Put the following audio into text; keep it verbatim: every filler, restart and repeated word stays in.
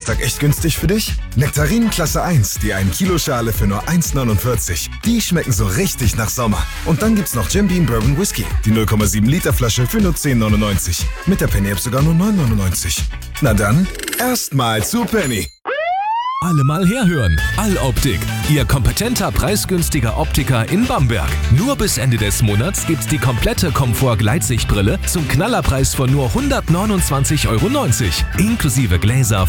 Geburtstag echt günstig für dich? Nektarinen Klasse eins, die ein Kilo Schale für nur eins neunundvierzig. Die schmecken so richtig nach Sommer. Und dann gibt's noch Jim Beam Bourbon Whisky, die null Komma sieben Liter Flasche für nur zehn neunundneunzig. Mit der Penny App sogar nur neun neunundneunzig. Na dann, erstmal zu Penny. Alle mal herhören. Alloptik, Ihr kompetenter, preisgünstiger Optiker in Bamberg. Nur bis Ende des Monats gibt's die komplette Komfort-Gleitsichtbrille zum Knallerpreis von nur hundertneunundzwanzig Euro neunzig. Inklusive Gläser,